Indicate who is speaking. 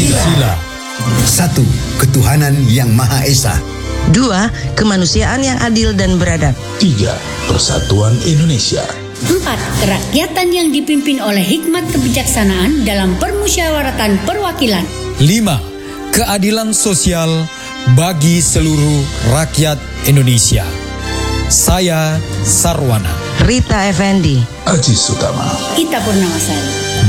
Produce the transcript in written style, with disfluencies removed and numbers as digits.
Speaker 1: Pancasila.
Speaker 2: 1. Ketuhanan yang Maha Esa.
Speaker 3: 2. Kemanusiaan yang adil dan beradab.
Speaker 1: 3. Persatuan Indonesia.
Speaker 4: 4. Kerakyatan yang dipimpin oleh hikmat kebijaksanaan dalam permusyawaratan perwakilan.
Speaker 5: 5. Keadilan sosial bagi seluruh rakyat Indonesia. Saya Sarwana.
Speaker 3: Rita Effendi.
Speaker 1: Aziz Sutama.
Speaker 4: Ita Purnamasari.